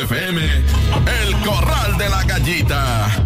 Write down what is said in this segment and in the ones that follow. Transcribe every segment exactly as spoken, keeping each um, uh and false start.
F M, El Corral de la Gallita.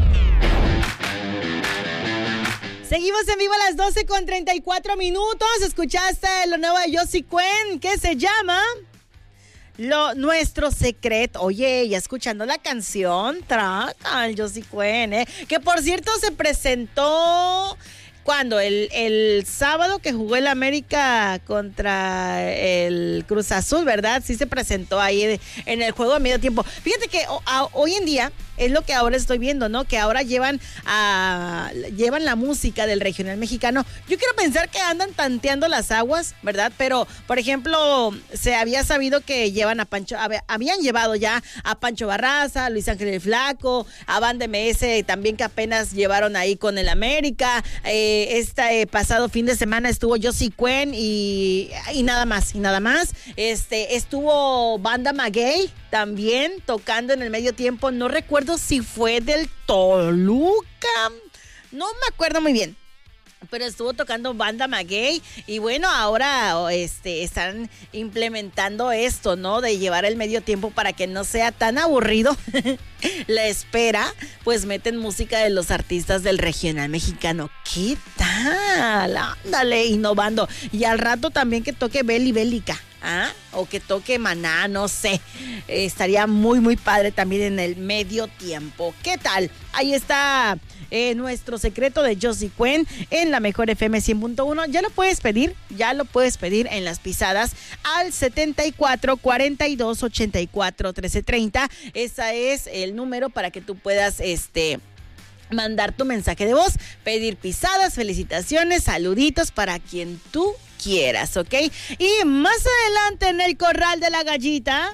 Seguimos en vivo a las doce con treinta y cuatro minutos. Escuchaste lo nuevo de Josie Cuen, que se llama Lo Nuestro Secreto. Oye, ya escuchando la canción, traca el Josie Cuen, ¿eh? Que por cierto se presentó... ¿Cuándo? El, el sábado que jugó el América contra el Cruz Azul, ¿verdad? Sí se presentó ahí en el juego de medio tiempo. Fíjate que o, a, hoy en día es lo que ahora estoy viendo, ¿no? Que ahora llevan a, llevan la música del regional mexicano. Yo quiero pensar que andan tanteando las aguas, ¿verdad? Pero, por ejemplo, se había sabido que llevan a Pancho, habían llevado ya a Pancho Barraza, Luis Ángel el Flaco, a Banda M S también, que apenas llevaron ahí con el América. Eh, Este eh, pasado fin de semana estuvo Josie Cuen y, y nada más, y nada más. Este, estuvo Banda Maguey también tocando en el medio tiempo. No recuerdo si fue del Toluca, no me acuerdo muy bien, pero estuvo tocando Banda Maguey. Y bueno, ahora este, están implementando esto, ¿no? De llevar el medio tiempo para que no sea tan aburrido la espera. Pues meten música de los artistas del regional mexicano. ¿Qué tal? Ándale, innovando. Y al rato también que toque Beli Bélica, ¿ah? O que toque Maná, no sé. Eh, estaría muy, muy padre también en el medio tiempo. ¿Qué tal? Ahí está eh, Nuestro Secreto de Josie Cuen en la Mejor F M cien punto uno. Ya lo puedes pedir, ya lo puedes pedir en las pisadas al setenta y cuatro, cuarenta y dos, ochenta y cuatro, trece, treinta. Ese es el número para que tú puedas, este... mandar tu mensaje de voz, pedir pisadas, felicitaciones, saluditos para quien tú quieras, ¿ok? Y más adelante en el Corral de la Gallita,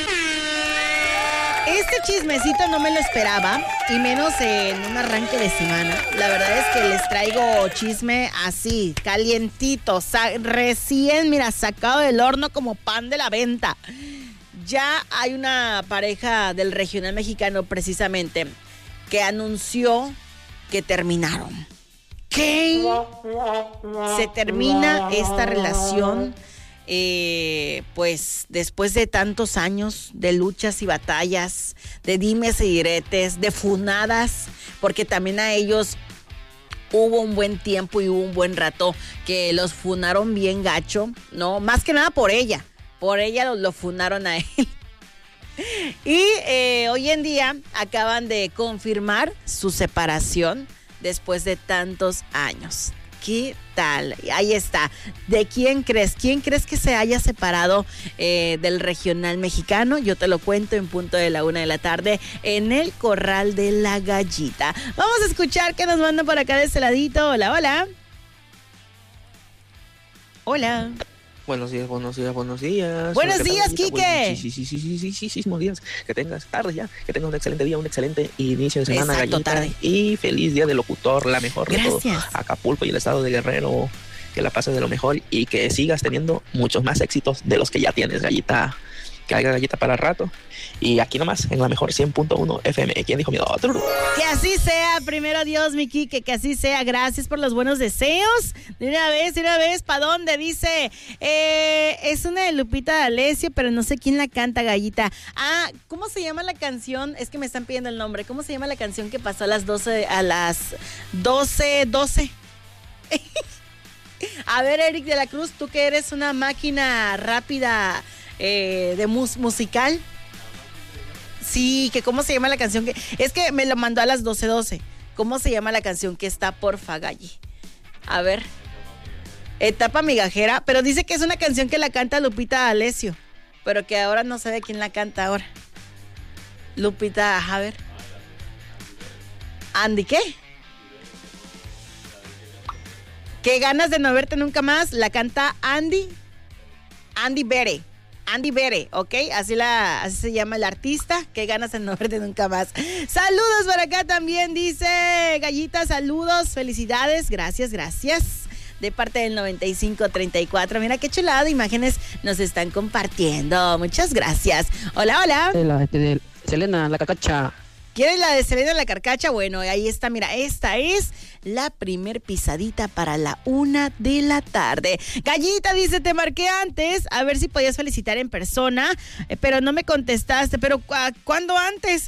este chismecito no me lo esperaba, y menos en un arranque de semana. La verdad es que les traigo chisme así, calientito, sa- recién, mira, sacado del horno como pan de la venta. Ya hay una pareja del regional mexicano precisamente que anunció que terminaron. ¿Qué? Se termina esta relación, eh, pues después de tantos años de luchas y batallas, de dimes y diretes, de funadas, porque también a ellos hubo un buen tiempo y hubo un buen rato que los funaron bien gacho, ¿no? Más que nada por ella, por ella lo, lo funaron a él. Y eh, hoy en día acaban de confirmar su separación después de tantos años. ¿Qué tal? Ahí está. ¿De quién crees? ¿Quién crees que se haya separado eh, del regional mexicano? Yo te lo cuento en punto de la una de la tarde en el Corral de la Gallita. Vamos a escuchar qué nos mandan por acá de este ladito. Hola, hola. Hola. Buenos días, buenos días, buenos días. Buenos días, Quique. Sí, sí, sí, sí, sí, sí, sí, sí, buenos días. Que tengas tarde ya, que tengas un excelente día, un excelente inicio de semana, Exacto, Gallita. tarde. Y feliz día del locutor, la mejor de todo. Gracias. Acapulco y el estado de Guerrero, que la pases de lo mejor y que sigas teniendo muchos más éxitos de los que ya tienes, Gallita. Que haya Gallita para rato. Y aquí nomás, en la Mejor cien punto uno F M. ¿Quién dijo miedo? Que así sea, primero Dios, mi Quique, que así sea. Gracias por los buenos deseos. De una vez, de una vez, ¿para dónde? Dice, eh, es una de Lupita D'Alessio, pero no sé quién la canta, Gallita. Ah, ¿cómo se llama la canción? Es que me están pidiendo el nombre. ¿Cómo se llama la canción que pasó a las doce, a las doce, doce? A ver, Eric de la Cruz, tú que eres una máquina rápida eh, de mus- musical. Sí, que cómo se llama la canción que... Es que me lo mandó a las doce doce. ¿Cómo se llama la canción que está por Fagalli? A ver. Etapa migajera. Pero dice que es una canción que la canta Lupita D'Alessio. Pero que ahora no sabe quién la canta ahora. Lupita, a ver. ¿Andy qué? ¿Qué ganas de no verte nunca más? La canta Andy. Andy Bere. Andy Bere, ¿ok? Así, la, así se llama el artista. Qué ganas de no verte nunca más. Saludos por acá también, dice Gallita, saludos, felicidades, gracias, gracias. De parte del noventa y cinco treinta y cuatro. Mira qué chulada de imágenes nos están compartiendo. Muchas gracias. Hola, hola. La, de, de, Selena, la cacacha. ¿Quieres la de Selena la Carcacha? Bueno, ahí está, mira, esta es la primer pisadita para la una de la tarde. Gallita dice, te marqué antes, a ver si podías felicitar en persona, eh, pero no me contestaste, pero ¿cu- ¿cuándo antes?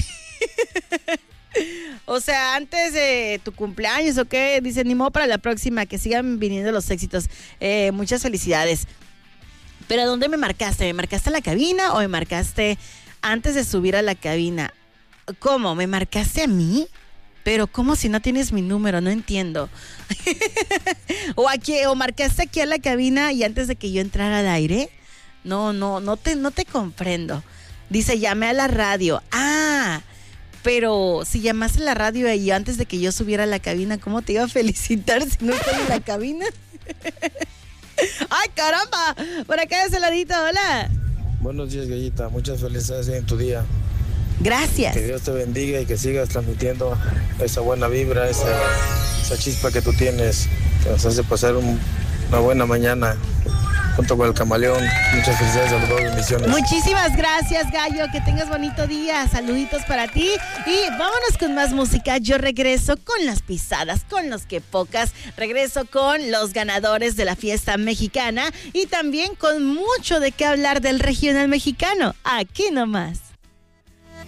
O sea, antes de tu cumpleaños o qué, dice, ni modo para la próxima, que sigan viniendo los éxitos. Eh, muchas felicidades. ¿Pero dónde me marcaste? ¿Me marcaste a la cabina o me marcaste antes de subir a la cabina? ¿Cómo? ¿Me marcaste a mí? Pero ¿cómo si no tienes mi número? No entiendo. o aquí, o marcaste aquí a la cabina y antes de que yo entrara al aire. No, no, no te, no te comprendo. Dice, llamé a la radio. Ah, pero si llamaste a la radio y antes de que yo subiera a la cabina, ¿cómo te iba a felicitar si no estoy en la cabina? ¡Ay, caramba! Por acá de ese ladito, hola. Buenos días, Gallita. Muchas felicidades en tu día. Gracias. Que Dios te bendiga y que sigas transmitiendo esa buena vibra, esa, esa chispa que tú tienes, que nos hace pasar un, una buena mañana junto con el Camaleón. Muchas felicidades a los dos, bendiciones. Muchísimas gracias, Gallo. Que tengas bonito día. Saluditos para ti. Y vámonos con más música. Yo regreso con las pisadas, con los que pocas. Regreso con los ganadores de la fiesta mexicana y también con mucho de qué hablar del regional mexicano. Aquí nomás.